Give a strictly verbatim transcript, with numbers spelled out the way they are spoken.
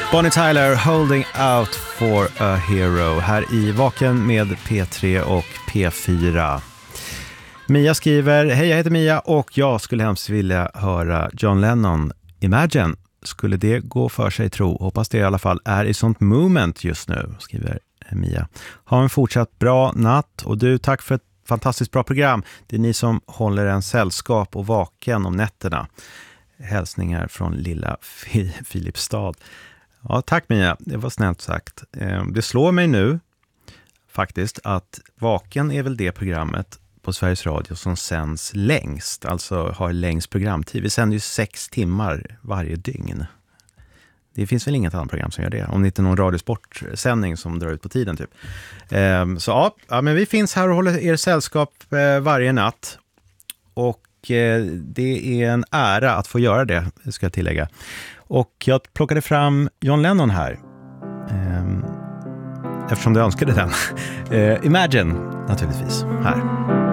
Bonnie Tyler, Holding Out for a Hero, här i Vaken med P tre och P fyra. Mia skriver: hej, jag heter Mia och jag skulle hemskt vilja höra John Lennon, Imagine. Skulle det gå för sig, tro? Hoppas det i alla fall är i sånt moment just nu, skriver Mia. Ha en fortsatt bra natt, och du, tack för ett fantastiskt bra program. Det är ni som håller en sällskap och vaken om nätterna. Hälsningar från lilla Filipstad. Ja, tack Mia, det var snällt sagt. Det slår mig nu faktiskt att Vaken är väl det programmet på Sveriges Radio som sänds längst, alltså har längst programtid. Vi sänder ju sex timmar varje dygn. Det finns väl inget annat program som gör det, om det inte är någon radiosportsändning som drar ut på tiden typ. Så ja, ja, men vi finns här och håller er sällskap varje natt, och det är en ära att få göra det, ska jag tillägga. Och jag plockade fram John Lennon här, eftersom du önskade den. Imagine, naturligtvis, här.